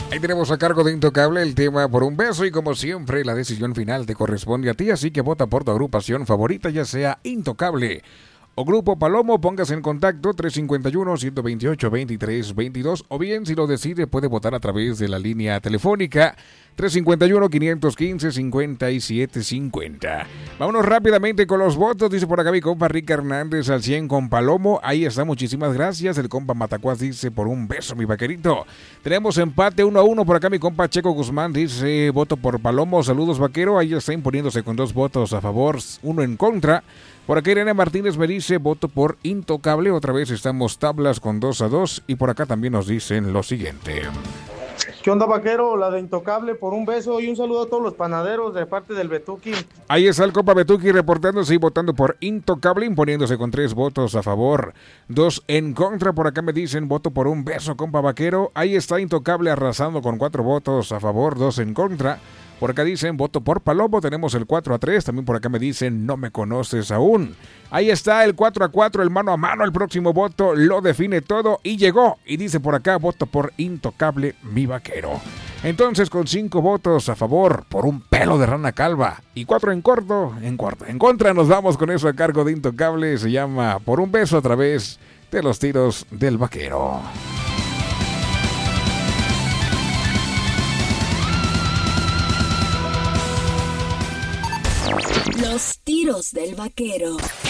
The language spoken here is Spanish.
Ahí tenemos a cargo de Intocable el tema Por un beso y como siempre la decisión final te corresponde a ti, así que vota por tu agrupación favorita, ya sea Intocable o Grupo Palomo. Póngase en contacto 351-128-2322 o bien si lo decide puede votar a través de la línea telefónica 351-515-5750. Vámonos rápidamente con los votos. Dice por acá mi compa Rick Hernández al 100 con Palomo. Ahí está, muchísimas gracias. El compa Matacuás dice por un beso, mi vaquerito. Tenemos empate 1-1 por acá. Mi compa Checo Guzmán dice voto por Palomo. Saludos, vaquero. Ahí está imponiéndose con 2 votos a favor, 1 en contra. Por acá Irene Martínez me dice voto por Intocable. Otra vez estamos tablas con 2-2. Y por acá también nos dicen lo siguiente. ¿Qué onda, vaquero? La de Intocable por un beso y un saludo a todos los panaderos de parte del Betuki. Ahí está el compa Betuki reportándose y votando por Intocable, imponiéndose con 3 votos a favor, 2 en contra. Por acá me dicen voto por un beso, compa vaquero. Ahí está Intocable arrasando con 4 votos a favor, 2 en contra. Por acá dicen voto por Palomo, tenemos el 4-3. También por acá me dicen no me conoces aún. Ahí está el 4-4, el mano a mano. El próximo voto lo define todo y llegó. Y dice por acá voto por Intocable, mi vaquero. Entonces con 5 votos a favor por un pelo de rana calva y 4 en contra nos vamos con eso a cargo de Intocable. Se llama Por un beso a través de los tiros del vaquero. Los tiros del vaquero.